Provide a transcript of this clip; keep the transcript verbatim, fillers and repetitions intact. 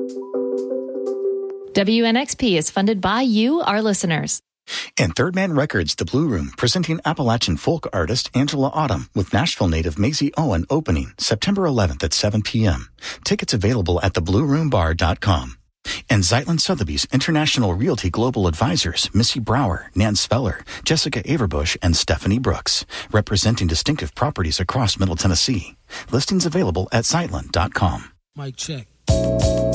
W N X P is funded by you, our listeners. And Third Man Records, The Blue Room, presenting Appalachian folk artist Angela Autumn with Nashville native Maisie Owen opening September eleventh at seven p.m. Tickets available at the blue room bar dot com. And Zeitlin Sotheby's International Realty Global Advisors, Missy Brower, Nan Speller, Jessica Averbush, and Stephanie Brooks, representing distinctive properties across Middle Tennessee. Listings available at zeitlin dot com. Mic check.